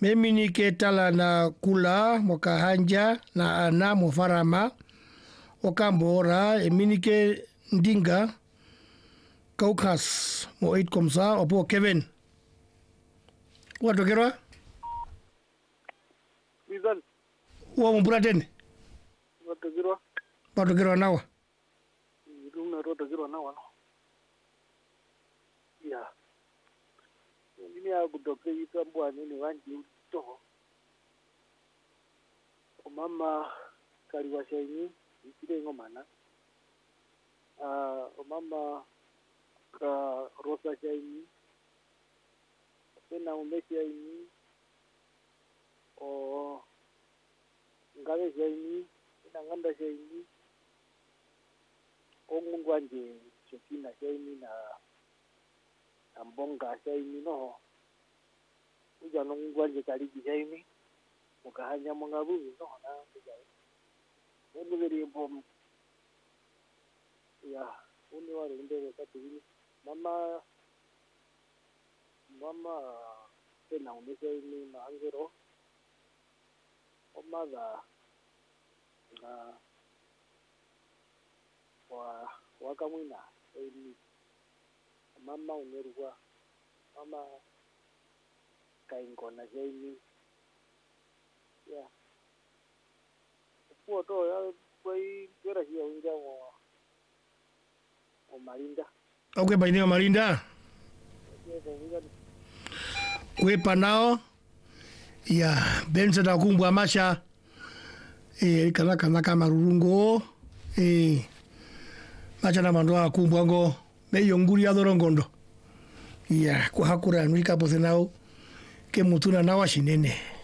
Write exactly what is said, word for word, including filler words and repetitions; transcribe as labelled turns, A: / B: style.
A: Mimi ni ke tala na kula moka hanja na ana mo farama okambora emini ke ndinga kaukas mo it komsa opo Kevin. Wato kerwa?
B: Bizal.
A: Wa mpuraten.
B: Wato kerwa?
A: Wato kerwa nawa.
B: Runa rota kerwa nawa no. Ya. Nini ya kudoke yitambwa nini wanji toho. Mama kariwa shaini ikire ngomana. Ah mama ka rosa shaini. Tena umesi shaini. O ngawe shaini, tena nganda shaini. Ongungu anje shokina shaini na ambonga shaini no. Uja nungu anje kaliji shaini. Mukahanya mungabuzi no na kujai. Uni veri bom. Ya, uni wari ndere kati hili. Mama mama tena umesi shaini na angero. Omaga na wa wakamwina shaini. Mama unerwa. Mama kaingona shaini. Ya. Upo to ya kwai kwera hiya unja mo o Marinda.
A: Okay, baini o Marinda. Kwe panao ya benza da kumbwa masha e kana kana kama rurungo e macha na mandoa kumbwa ngo me yonguri adorongondo ya kwa hakura nuika posenao ke mutuna na washinene.